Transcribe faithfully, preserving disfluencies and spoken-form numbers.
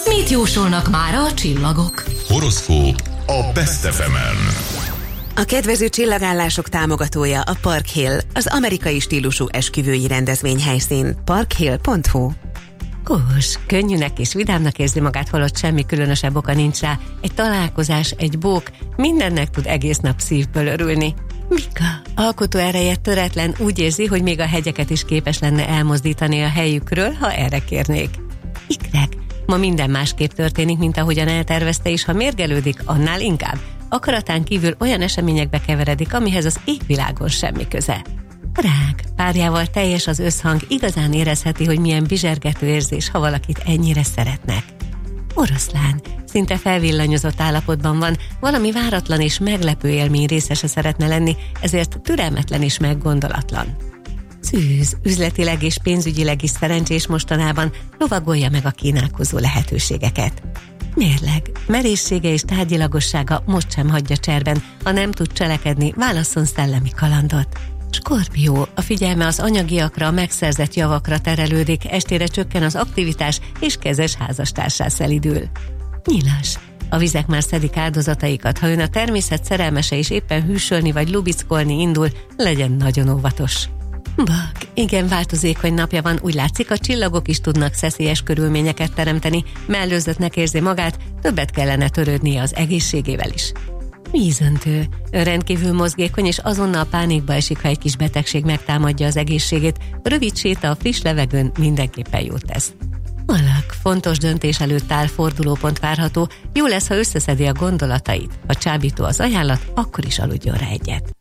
Mit jósolnak mára a csillagok? Horoszkóp a Best ef emen. A kedvező csillagállások támogatója a Park Hill, az amerikai stílusú esküvői rendezvényhelyszín. parkhill pont hu. Kós, könnyűnek és vidámnak érzi magát, holott semmi különösebb oka nincs rá. Egy találkozás, egy bók, mindennek tud egész nap szívből örülni. Mika, alkotó ereje töretlen, úgy érzi, hogy még a hegyeket is képes lenne elmozdítani a helyükről, ha erre kérnék. Ikrek, ma minden másképp történik, mint ahogyan eltervezte, és ha mérgelődik, annál inkább. Akaratán kívül olyan eseményekbe keveredik, amihez az égvilágon semmi köze. Rák, párjával teljes az összhang, igazán érezheti, hogy milyen bizsergető érzés, ha valakit ennyire szeretnek. Oroszlán, szinte felvillanyozott állapotban van, valami váratlan és meglepő élmény részese szeretne lenni, ezért türelmetlen és meggondolatlan. Szűz, üzletileg és pénzügyileg is szerencsés mostanában, lovagolja meg a kínálkozó lehetőségeket. Mérleg, merészsége és tárgyilagossága most sem hagyja cserben, ha nem tud cselekedni, válasszon szellemi kalandot. Skorpió, a figyelme az anyagiakra, a megszerzett javakra terelődik, estére csökken az aktivitás, és kezes házastársá szelidül. Nyilas, a vizek már szedik áldozataikat, ha ön a természet szerelmese és éppen hűsölni vagy lubickolni indul, legyen nagyon óvatos. Bak, igen változékony napja van, úgy látszik, a csillagok is tudnak szeszélyes körülményeket teremteni, mellőzöttnek érzi magát, többet kellene törődnie az egészségével is. Vízöntő, rendkívül mozgékony és azonnal pánikba esik, ha egy kis betegség megtámadja az egészségét, rövid séta a friss levegőn mindenképpen jót tesz. Alak, fontos döntés előtt áll, fordulópont várható, jó lesz, ha összeszedi a gondolatait. Ha csábító az ajánlat, akkor is aludjon rá egyet.